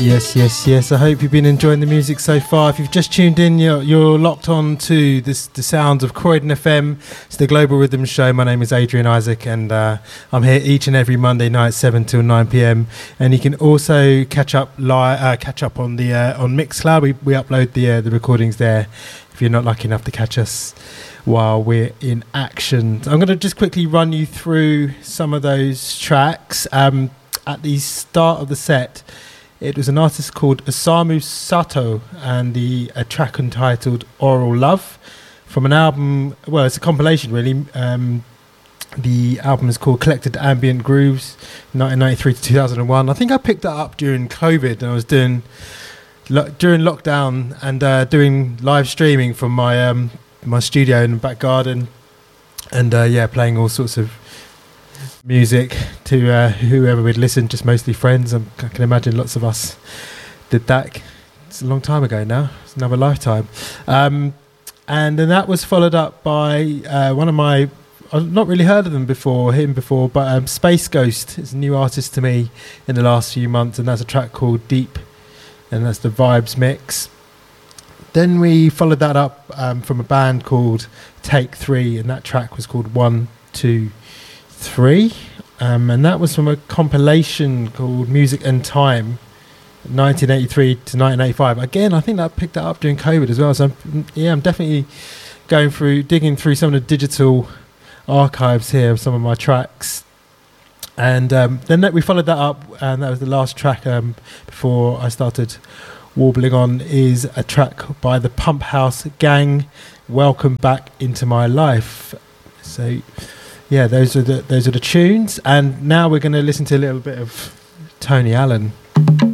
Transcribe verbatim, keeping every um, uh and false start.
Yes, yes, yes. I hope you've been enjoying the music so far. If you've just tuned in, you're, you're locked on to this, the sounds of Croydon F M. It's the Global Rhythm Show. My name is Adrian Isaac, and uh, I'm here each and every Monday night, seven till nine p.m. And you can also catch up li- uh, catch up on the uh, on Mixcloud. We we upload the uh, the recordings there. If you're not lucky enough to catch us while we're in action, I'm going to just quickly run you through some of those tracks. Um, at the start of the set, it was an artist called Osamu Sato and the a track entitled Oral Love from an album, well, it's a compilation really. Um, the album is called Collected Ambient Grooves, nineteen ninety-three to two thousand one. I think I picked that up during COVID, and I was doing, lo- during lockdown and uh, doing live streaming from my um, my studio in the back garden, and uh, yeah, playing all sorts of music to uh, whoever would listen, just mostly friends. I'm, I can imagine lots of us did that. It's a long time ago now. It's another lifetime. Um, and then that was followed up by uh, one of my, I've not really heard of them before, him before, but um, Space Ghost is a new artist to me in the last few months, and that's a track called Deep, and that's the Vibes mix. Then we followed that up um, from a band called Take Three, and that track was called One, Two, Three, um, and that was from a compilation called Music and Time, nineteen eighty-three to nineteen eighty-five. Again, I think that picked that up during COVID as well. So I'm, yeah, I'm definitely going through, digging through some of the digital archives here of some of my tracks. And um, then that we followed that up, and that was the last track um, before I started warbling on, is a track by the Pump House Gang, Welcome Back Into My Life. So yeah, those are the those are the tunes, and now we're going to listen to a little bit of Tony Allen.